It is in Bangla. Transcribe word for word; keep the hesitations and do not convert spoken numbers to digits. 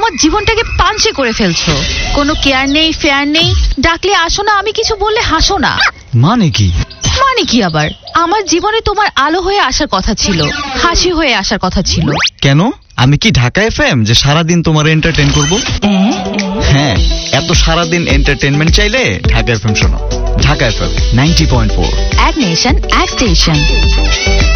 আমার জীবনটাকে পাঞ্চে করে ফেলছো। কোনো কেয়ার নেই, ফেয়ার নেই, ডাকলে আসো না, আমি কিছু বললে হাসো না। মানে কি? মানে কি আবার? আমার জীবনে তোমার আলো হয়ে আসার কথা ছিল, হাসি হয়ে আসার কথা ছিল। কেন? আমি কি ঢাকা এফএম যে সারাদিন তোমার এন্টারটেইন করব? হ্যাঁ, এত সারাদিন এন্টারটেইনমেন্ট চাইলে ঢাকা এফএম শোনো। Dhaka FM ninety point four, এক নেশন, এক স্টেশন।